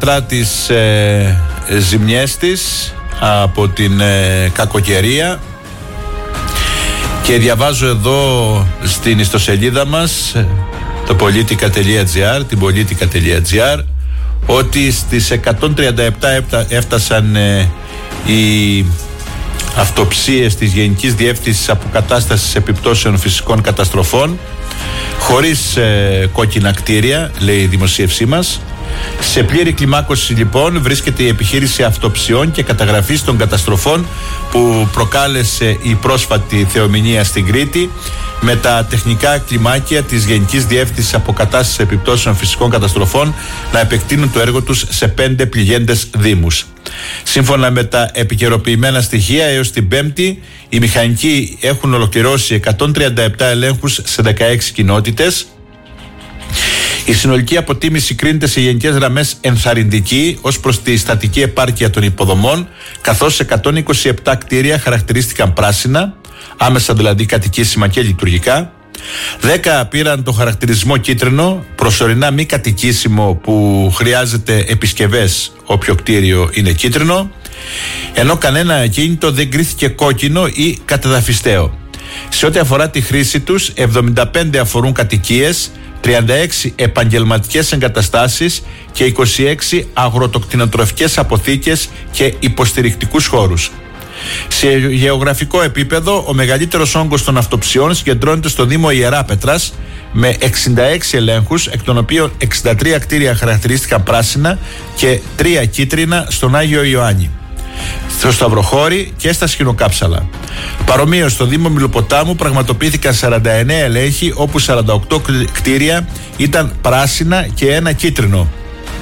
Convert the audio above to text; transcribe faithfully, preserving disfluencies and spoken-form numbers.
τις ε, ζημιές της από την ε, κακοκαιρία, και διαβάζω εδώ στην ιστοσελίδα μας, το πολιτικά τελεία gr, την πολιτικά τελεία gr, ότι στις εκατόν τριάντα επτά έφτασαν ε, οι αυτοψίες της Γενικής Διεύθυνσης Αποκατάστασης Επιπτώσεων Φυσικών Καταστροφών, χωρίς ε, κόκκινα κτίρια, λέει η δημοσίευσή μας. Σε πλήρη κλιμάκωση λοιπόν βρίσκεται η επιχείρηση αυτοψιών και καταγραφής των καταστροφών που προκάλεσε η πρόσφατη θεομηνία στην Κρήτη, με τα τεχνικά κλιμάκια της Γενικής Διεύθυνσης Αποκατάστασης Επιπτώσεων Φυσικών Καταστροφών να επεκτείνουν το έργο τους σε πέντε πληγέντες δήμους. Σύμφωνα με τα επικαιροποιημένα στοιχεία, έως την Πέμπτη οι μηχανικοί έχουν ολοκληρώσει εκατόν τριάντα επτά ελέγχους σε δεκαέξι κοινότητες. Η συνολική αποτίμηση κρίνεται σε γενικές γραμμές ενθαρρυντική ως προς τη στατική επάρκεια των υποδομών, καθώς εκατόν είκοσι επτά κτίρια χαρακτηρίστηκαν πράσινα, άμεσα δηλαδή κατοικήσιμα και λειτουργικά. δέκα πήραν το χαρακτηρισμό κίτρινο, προσωρινά μη κατοικήσιμο που χρειάζεται επισκευές όποιο κτίριο είναι κίτρινο, ενώ κανένα ακίνητο δεν κρίθηκε κόκκινο ή κατεδαφιστέο. Σε ό,τι αφορά τη χρήση τους, εβδομήντα πέντε αφορούν κατοικίες, τριάντα έξι επαγγελματικές εγκαταστάσεις και είκοσι έξι αγροτοκτηνοτροφικές αποθήκες και υποστηρικτικούς χώρους. Σε γεωγραφικό επίπεδο, ο μεγαλύτερος όγκος των αυτοψιών συγκεντρώνεται στο Δήμο Ιεράπετρας με εξήντα έξι ελέγχους, εκ των οποίων εξήντα τρία κτίρια χαρακτηρίστηκαν πράσινα και τρία κίτρινα στον Άγιο Ιωάννη, στο Σταυροχώρι και στα Σχοινοκάψαλα. Παρομοίως, στο Δήμο Μιλοποτάμου πραγματοποιήθηκαν σαράντα εννέα ελέγχοι, όπου σαράντα οκτώ κτίρια ήταν πράσινα και ένα κίτρινο.